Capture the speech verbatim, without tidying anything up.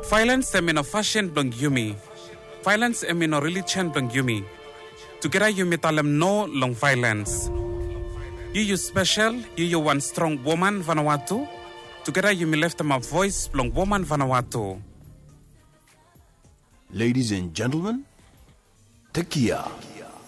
Violence emino fashion blong yumi. Violence emino religion blong yumi. Together yumi talem no long violence. You you special, you you one strong woman Vanuatu. Together yumi left them a voice blong woman Vanuatu. Ladies and gentlemen, Tequila.